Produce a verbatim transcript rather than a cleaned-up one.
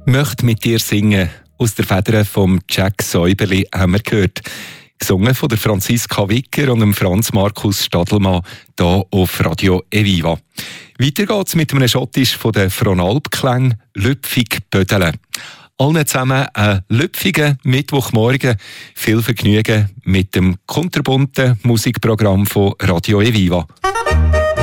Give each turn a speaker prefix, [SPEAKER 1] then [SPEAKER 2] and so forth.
[SPEAKER 1] «Möchte mit dir singen» aus der Feder von Jack Säuberli haben wir gehört. Gesungen von der Franziska Wicker und dem Franz Markus Stadelmann hier auf Radio Eviva. Weiter geht's mit einem Schottisch von der Fronalp-Klang «Lüpfig Bödele». Allen zusammen einen lüpfigen Mittwochmorgen. Viel Vergnügen mit dem kunterbunten Musikprogramm von Radio Eviva.